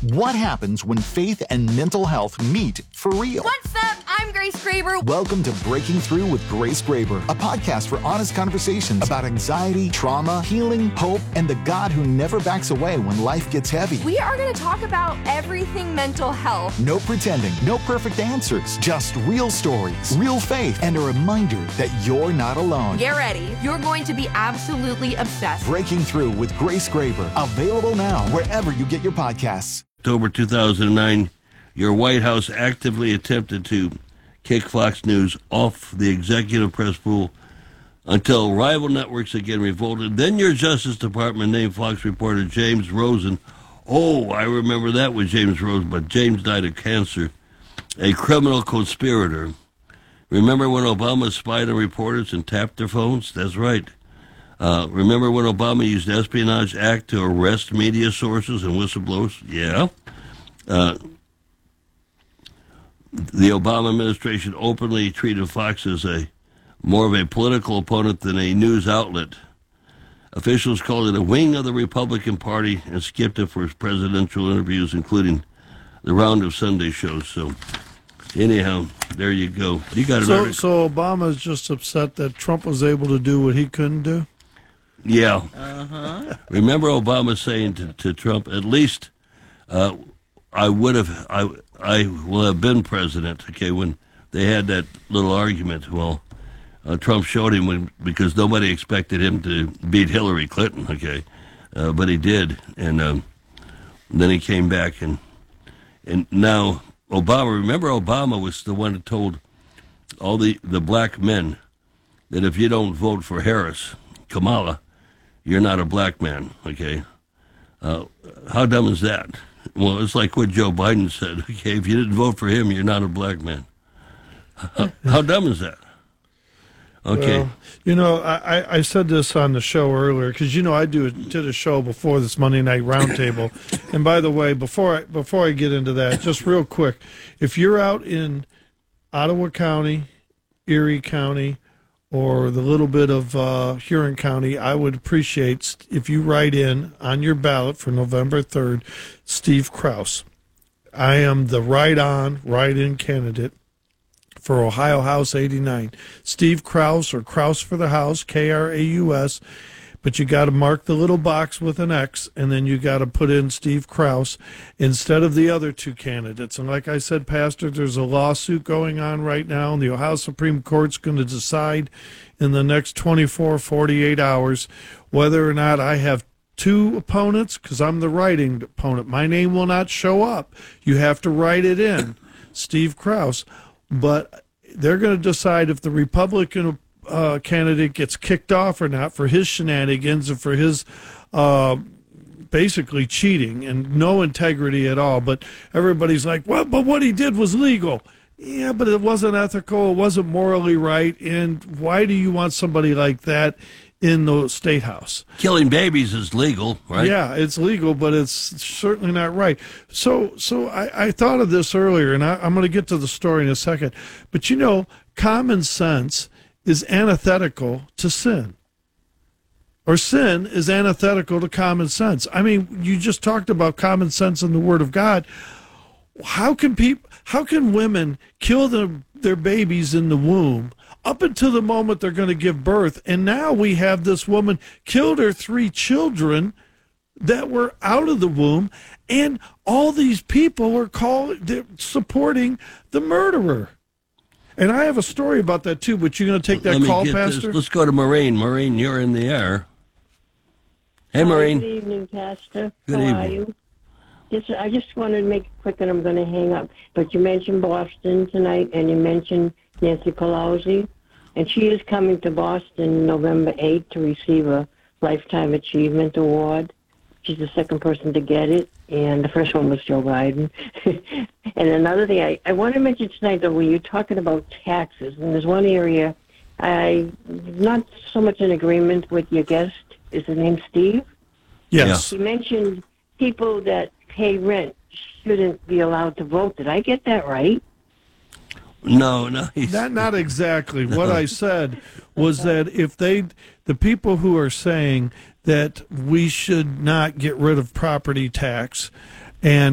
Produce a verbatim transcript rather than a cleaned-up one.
What happens when faith and mental health meet for real? What's up? I'm Grace Graber. Welcome to Breaking Through with Grace Graber, a podcast for honest conversations about anxiety, trauma, healing, hope, and the God who never backs away when life gets heavy. We are going to talk about everything mental health. No pretending, no perfect answers, just real stories, real faith, and a reminder that you're not alone. Get ready. You're going to be absolutely obsessed. Breaking Through with Grace Graber, available now wherever you get your podcasts. October two thousand nine, your White House actively attempted to kick Fox News off the executive press pool until rival networks again revolted. Then your Justice Department named Fox reporter James Rosen. Oh, I remember that with James Rosen, but James died of cancer. A criminal conspirator. Remember when Obama spied on reporters and tapped their phones? That's right. Uh, remember when Obama used the Espionage Act to arrest media sources and whistleblowers? Yeah. Uh, the Obama administration openly treated Fox as a more of a political opponent than a news outlet. Officials called it a wing of the Republican Party and skipped it for presidential interviews, including the round of Sunday shows. So, anyhow, there you go. You got it. So, so Obama's just upset that Trump was able to do what he couldn't do? Yeah. Uh-huh. Remember Obama saying to, to Trump, at least uh, I would have, I, I will have been president, okay, when they had that little argument. Well, uh, Trump showed him when, because nobody expected him to beat Hillary Clinton, okay, uh, but he did. And um, then he came back, and and now Obama, remember Obama was the one that told all the, the black men that if you don't vote for Harris, Kamala, you're not a black man, okay? Uh, how dumb is that? Well, it's like what Joe Biden said, okay? If you didn't vote for him, you're not a black man. How, how dumb is that? Okay. Well, you know, I, I said this on the show earlier because, you know, I do did a show before this Monday Night Roundtable. And by the way, before I, before I get into that, just real quick, if you're out in Ottawa County, Erie County, or the little bit of uh, Huron County, I would appreciate if you write in on your ballot for November third, Steve Kraus. I am the write-on, write-in candidate for Ohio House eighty-nine. Steve Kraus, or Kraus for the House, K R A U S, but you got to mark the little box with an X, and then you got to put in Steve Kraus instead of the other two candidates. And like I said, Pastor, there's a lawsuit going on right now, and the Ohio Supreme Court's going to decide in the next twenty-four, forty-eight hours whether or not I have two opponents, because I'm the writing opponent. My name will not show up. You have to write it in, Steve Kraus. But they're going to decide if the Republican Uh, candidate gets kicked off or not for his shenanigans and for his uh, basically cheating and no integrity at all. But everybody's like, well, but what he did was legal. Yeah, but it wasn't ethical. It wasn't morally right. And why do you want somebody like that in the State House? Killing babies is legal, right? Yeah, it's legal, but it's certainly not right. So so I, I thought of this earlier, and I, I'm going to get to the story in a second. But, you know, common sense is antithetical to sin. Or sin is antithetical to common sense. I mean, you just talked about common sense in the Word of God. How can people, how can women kill their, their babies in the womb up until the moment they're going to give birth? And now we have this woman killed her three children that were out of the womb, and all these people are call, supporting the murderer. And I have a story about that, too, but you're going to take that call, Pastor? This. Let's go to Maureen. Maureen, you're in the air. Hey, Maureen. Good evening, Pastor. Good How evening. are you? Just, I just wanted to make it quick, and I'm going to hang up. But you mentioned Boston tonight, and you mentioned Nancy Pelosi. And she is coming to Boston November eighth to receive a Lifetime Achievement Award. She's the second person to get it, and the first one was Joe Biden. And another thing, I, I want to mention tonight, though, when you're talking about taxes, and there's one area I'm not so much in agreement with your guest. Is his name Steve? Yes. He mentioned people that pay rent shouldn't be allowed to vote. Did I get that right? No, no. He's... Not, not exactly. What I said was that if they, the people who are saying that we should not get rid of property tax and